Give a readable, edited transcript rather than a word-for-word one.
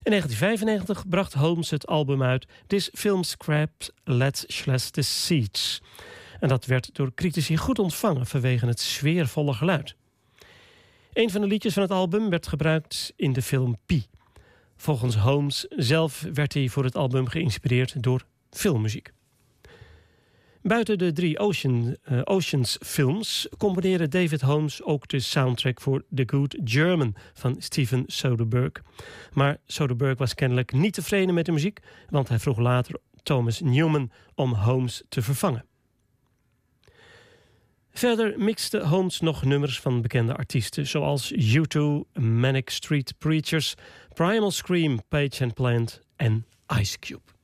In 1995 bracht Holmes het album uit This Film Scraps Let's Slash the Seeds. En dat werd door critici goed ontvangen vanwege het sfeervolle geluid. Een van de liedjes van het album werd gebruikt in de film Pi. Volgens Holmes zelf werd hij voor het album geïnspireerd door filmmuziek. Buiten de 3 Oceans films componeerde David Holmes ook de soundtrack voor The Good German van Steven Soderbergh. Maar Soderbergh was kennelijk niet tevreden met de muziek, want hij vroeg later Thomas Newman om Holmes te vervangen. Verder mixte Holmes nog nummers van bekende artiesten zoals U2, Manic Street Preachers, Primal Scream, Page & Plant en Ice Cube.